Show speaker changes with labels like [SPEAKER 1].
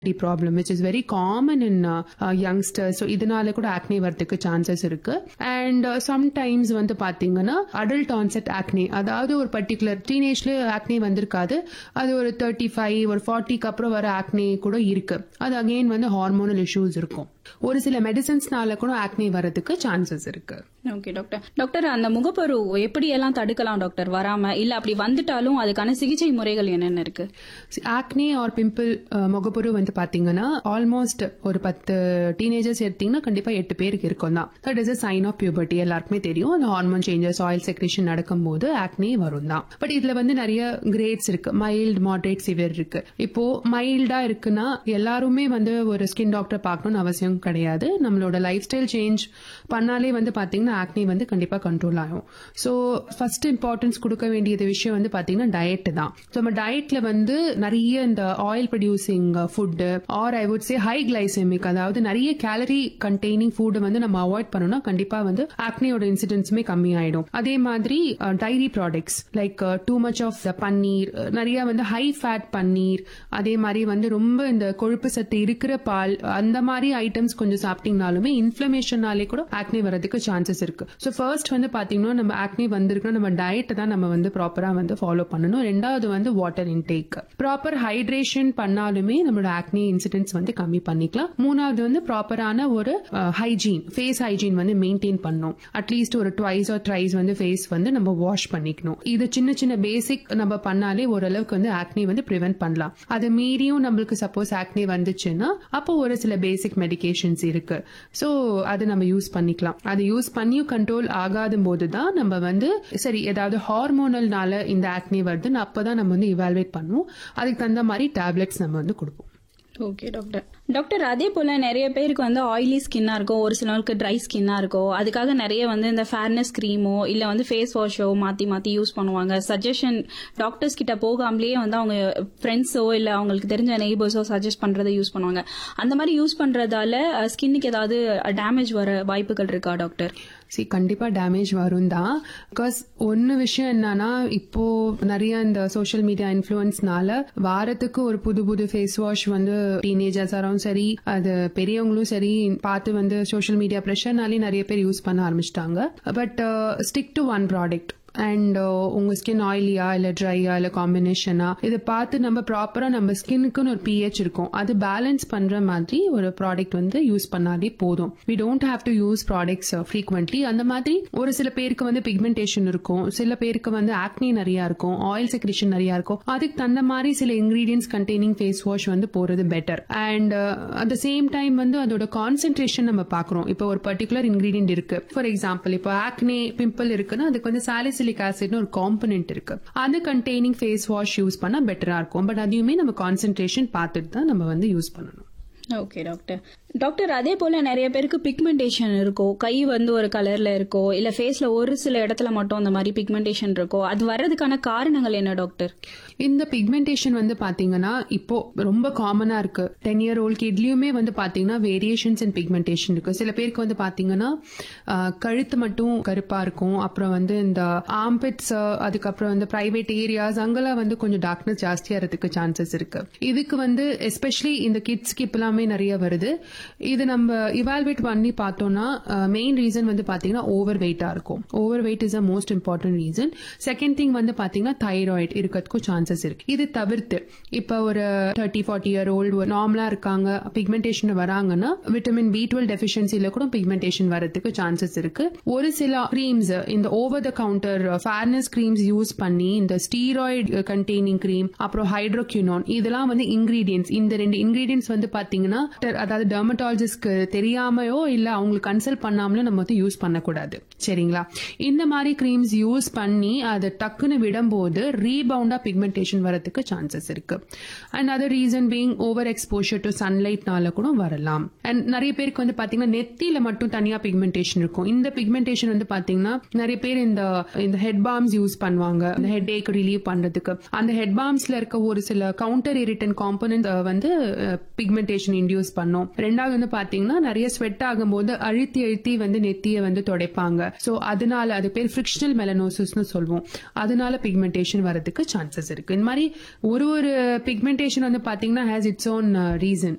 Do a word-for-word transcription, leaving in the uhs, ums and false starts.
[SPEAKER 1] problem which is very common in uh, uh, youngsters. So இதனால கூட acne வரதுக்கு chances இருக்கு. And uh, sometimes வந்து பாத்தீங்கன்னா adult onset acne, அதாவது ஒரு particular teenageல acne வந்திருக்காது, அது ஒரு thirty-five ஒரு forty அப்புறம் வர acne கூட இருக்கு. அது again வந்து ஹார்மோனல் issues இருக்கும். ஒரு சில மெடிசின்ஸ்னால கூட acne வரதுக்கு chances இருக்கு.
[SPEAKER 2] Okay doctor. டாக்டர், அந்த முகப்பரு எப்படி எல்லாம் தடுக்கலாம் டாக்டர் வராம? இல்ல அப்படி வந்துட்டாலும் அதுக்கான சிகிச்சை முறைகள் என்னென்ன இருக்கு?
[SPEAKER 1] ஆக்னே ஆர் பிம்பிள் முகப்பரு வந்து பாத்தீங்கன்னா ஆல்மோஸ்ட் ஒரு பத்து டீனேஜர்ஸ் எடுத்தீங்கன்னா கண்டிப்பா எட்டு பேருக்கு இருக்கும் தான். That is a sign of puberty. எல்லாருக்குமே தெரியும் அந்த ஹார்மோன் சேஞ்சஸ், ஆயில் செக்ரேஷன் நடக்கும் போது ஆக்னே வரும் தான். பட் இதுல வந்து நிறைய கிரேட்ஸ் இருக்கு. மைல்டு, மாடரேட், சிவியர் இருக்கு. இப்போ மைல்டா இருக்குன்னா எல்லாருமே வந்து ஒரு ஸ்கின் டாக்டர் பார்க்கணும்னு அவசியம் கிடையாது. நம்மளோட லைஃப் ஸ்டைல் சேஞ்ச் பண்ணாலே வந்து பாத்தீங்கன்னா ஆக்னி வந்து கண்டிப்பா கண்ட்ரோல் ஆகும். சோ ஃபர்ஸ்ட் இம்பார்ட்டன்ஸ் கொடுக்க வேண்டியது விஷயம் வந்து பாத்தீங்கன்னா டயட் தான். நம்ம டயட்ல வந்து நிறைய இந்த oil producing food R I would say high glycaemic, அதாவது நிறைய கேலரி கண்டெய்னிங் ஃபுட் வந்து நம்ம அவாய்ட் பண்ணோம்னா கண்டிப்பா வந்து ஆக்னியோட இன்சிடென்ட்ஸுமே கம்மி ஆயிடும். அதே மாதிரி diary products like too much of the பன்னீர், நிறைய வந்து ஹை ஃபேட் பன்னீர், அதே மாதிரி வந்து ரொம்ப இந்த கொழுப்பு சத்து இருக்கிற பால், அந்த மாதிரி ஐட்டம்ஸ் கொஞ்சம் சாப்பிட்டீங்கனாலுமே இன்ஃபிளமேஷனாலே கூட ஆக்னி வரதுக்கு சான்சஸ் இருக்கு. சோ ஃபர்ஸ்ட் வந்து பாத்தீங்கன்னா நம்ம ஆக்னி வந்திருக்கோம், நம்ம டயட் தான் நம்ம வந்து ப்ராப்பரா வந்து ஃபாலோ பண்ணணும். ரெண்டாவது வந்து வாட்டர் இன்டேக், ப்ராப்பர் ஹைட்ரேஷன் பண்ணாலுமே நம்மளோட ஆக்னி இன்சிடென்ட்ஸ் வந்து கம்மி பண்ணிக்கலாம். மூணாவது வந்து ப்ராப்பரான ஒரு ஹைஜீன், ஃபேஸ் ஹைஜீன் வந்து மெயின்டைன் பண்ணணும். அட்லீஸ்ட் ஒரு ட்வைஸ் ஆர் ட்ரைஸ் வந்து ஃபேஸ் வந்து நம்ம வாஷ் பண்ணிக்கணும். இது சின்ன சின்ன பேசிக் நம்ம பண்ணாலே ஓரளவுக்கு வந்து ஆக்னி வந்து பிரிவென்ட் பண்ணலாம். அது மீறியும் நம்மளுக்கு சப்போஸ் ஆக்னி வந்துச்சுன்னா அப்போ ஒரு சில பேசிக் மெடிகேஷன்ஸ் இருக்கு. சோ அது நம்ம யூஸ் பண்ணிக்கலாம். அது யூஸ் பண்ணியும் கண்ட்ரோல் ஆகாத போதுதான் நம்ம வந்து சரி ஏதாவது ஹார்மோனல்னால இந்த ஆக்னி வருதுன்னு அப்பதான் நம்ம வந்து இவால்வேட் பண்ணுவோம். அதுக்கு தகுந்த மாதிரி டேப்லெட்ஸ் நம்ம வந்து கொடுப்போம்.
[SPEAKER 2] Okay doctor. டாக்டர், அதே போல நிறைய பேருக்கு வந்து ஆயிலி ஸ்கின்னா இருக்கும், ஒரு சிலருக்கு ட்ரை ஸ்கின்னா இருக்கும். அதுக்காக நிறைய வந்து இந்த ஃபேர்னஸ் கிரீமோ இல்ல வந்து ஃபேஸ் வாஷோ மாத்தி மாத்தி யூஸ் பண்ணுவாங்க. சஜஷன் டாக்டர்ஸ் கிட்ட போகாமலேயே வந்து அவங்க ஃப்ரெண்ட்ஸோ இல்ல அவங்களுக்கு தெரிஞ்ச நெய்பர்ஸோ சஜஸ்ட் பண்றதை யூஸ் பண்ணுவாங்க. அந்த மாதிரி யூஸ் பண்றதால ஸ்கின்னுக்கு ஏதாவது டேமேஜ் வர வாய்ப்புகள் இருக்கா டாக்டர்?
[SPEAKER 1] சி கண்டிப்பா டேமேஜ் வரும் தான். பிகாஸ் ஒன்னு விஷயம் என்னன்னா, இப்போ நிறைய இந்த சோசியல் மீடியா இன்ஃபுளுன்ஸ்னால வாரத்துக்கு ஒரு புது புது ஃபேஸ் வாஷ் வந்து டீனேஜர்ஸாரும் சரி அது பெரியவங்களும் சரி பார்த்து வந்து சோசியல் மீடியா ப்ரெஷர்னாலே நிறைய பேர் யூஸ் பண்ண ஆரம்பிச்சிட்டாங்க. But stick to one product. And உங்க ஸ்கின் ஆயிலியா இல்ல ட்ரையா இல்ல காம்பினேஷனா இதை பார்த்து நம்ம ப்ராப்பரா நம்ம ஸ்கின்னுக்குன்னு ஒரு பிஹெச் இருக்கும், அது பேலன்ஸ் பண்ற மாதிரி ஒரு ப்ராடக்ட் வந்து யூஸ் பண்ணாலே போதும். We don't have to use products frequently. அந்த மாதிரி ஒரு சில பேருக்கு வந்து பிக்மெண்டேஷன் இருக்கும், சில பேருக்கு வந்து ஆக்னி நிறைய இருக்கும், ஆயில் செக்ரேஷன் நிறைய இருக்கும். அதுக்கு தகுந்த மாதிரி சில இன்கிரீடியன்ஸ் கண்டெய்னிங் ஃபேஸ் வாஷ் வந்து போறது better. And at the same time வந்து அதோட கான்சென்ட்ரேஷன் நம்ம பாக்குறோம். இப்போ ஒரு பர்டிகுலர் இன்கிரீடியன்ட் இருக்கு, ஃபார் எக்ஸாம்பிள் இப்போ ஆக்னி பிம்பிள் இருக்குன்னா அதுக்கு வந்து சாலிசிலிக் ஆசிட் ஒரு காம்பனன்ட் இருக்கு, அது கண்டெய்னிங் ஃபேஸ் வாஷ் யூஸ் பண்ணா பெட்டரா இருக்கும். பட் அதையுமே நம்ம கான்சென்ட்ரேஷன் பார்த்துட்டு தான் நம்ம வந்து யூஸ் பண்ணணும்.
[SPEAKER 2] Okay doctor. டாக்டர், அதே போல நிறைய பேருக்கு பிக்மெண்டேஷன் இருக்கும், கை வந்து ஒரு கலர்ல இருக்கோ இல்ல ஃபேஸ்ல ஒரு சில இடத்துல மட்டும் அந்த மாதிரி பிக்மெண்டேஷன் இருக்கோ, அது வர்றதுக்கான காரணங்கள் என்ன டாக்டர்?
[SPEAKER 1] இந்த பிக்மெண்டேஷன் வந்து பாத்தீங்கன்னா இப்போ ரொம்ப காமனா இருக்கு. டென் இயர் ஓல்ட் கிட்லயுமே வந்து பாத்தீங்கன்னா வேரியேஷன்ஸ் இன் பிக்மெண்டேஷன் இருக்கு. சில பேருக்கு வந்து பாத்தீங்கன்னா கழுத்து மட்டும் கருப்பா இருக்கும், அப்புறம் வந்து இந்த ஆம்பிட்ஸ், அதுக்கப்புறம் வந்து பிரைவேட் ஏரியாஸ் அங்கெல்லாம் வந்து கொஞ்சம் டார்க்னஸ் ஜாஸ்தியா இருக்கிறதுக்கு சான்சஸ் இருக்கு. இதுக்கு வந்து எஸ்பெஷலி இந்த கிட்ஸ்க்கு இப்பெல்லாமே நிறைய வருது. இது நம்ம இவால்வேட் பண்ணி பார்த்தோம்னா மெயின் ரீசன் வந்து பாத்தீங்கன்னா ஓவர் வெயிட்டா இருக்கும். Over weight is a most important reason. Second thing வந்து பாத்தீங்கன்னா தைராய்டு இருக்கிறதுக்கும் சான்சஸ் இருக்கு. இது தவிர்த்து இப்ப ஒரு தேர்ட்டி ஃபார்ட்டி இயர் ஓல்டு நார்மலா இருக்காங்க, பிக்மெண்டேஷன் வராங்கன்னா விட்டமின் பி டுவெல் டெபிஷியன்சில கூட பிக்மெண்டேஷன் வரதுக்கு சான்சஸ் இருக்கு. ஒரு சில கிரீம்ஸ், இந்த over the counter fairness creams use பண்ணி இந்த ஸ்டீராய்டு கண்டெய்னிங் கிரீம் அப்புறம் ஹைட்ரோக்யூனோன் இதெல்லாம் வந்து இன்கிரீடியன்ஸ், இந்த ரெண்டு இன்கிரீடியன்ஸ் வந்து பாத்தீங்கன்னா அதாவது டெர்மட்டாலஜிஸ்ட்க்கு தெரியாமையோ இல்ல அவங்களுக்கு கன்சல்ட் பண்ணாமலோ நம்ம வந்து யூஸ் பண்ணக்கூடாது. சரிங்களா? இந்த மாதிரி கிரீம்ஸ் யூஸ் பண்ணி அதை டக்குன்னு விடும்போது ரீபவுண்டா பிக்மெண்டேஷன் வரதுக்கு சான்சஸ் இருக்கு. And other reason being over exposure to சன்லைட்னால கூட வரலாம். அண்ட் நிறைய பேருக்கு வந்து பாத்தீங்கன்னா நெத்தியில மட்டும் தனியா பிக்மெண்டேஷன் இருக்கும். இந்த பிக்மெண்டேஷன் வந்து பாத்தீங்கன்னா நிறைய பேர் இந்த இந்த ஹெட் பாம்ஸ் யூஸ் பண்ணுவாங்க இந்த ஹெட் ஏக் ரிலீவ் பண்றதுக்கு. அந்த ஹெட் பாம்ஸ்ல இருக்க ஒரு சில கவுண்டர் இரிட்டன் காம்பனன்ட் வந்து பிக்மெண்டேஷன் இன்டியூஸ் பண்ணும். ரெண்டாவது வந்து பாத்தீங்கன்னா நிறைய ஸ்வெட் ஆகும்போது அழுத்தி அழுத்தி வந்து நெத்திய வந்து துடைப்பாங்க. சோ அதனால அது பேர் ஃபிரிக்ஷனல் மெலனோசிஸ்னு சொல்லுவோம். அதனால பிக்மெண்டேஷன் வரதுக்கு சான்சஸ் இருக்கு. இந்த மாதிரி ஒரு ஒரு பிக்மெண்டேஷன் வந்து பாத்தீங்கன்னா ஹேஸ் இட்ஸ் ஓன் ரீசன்.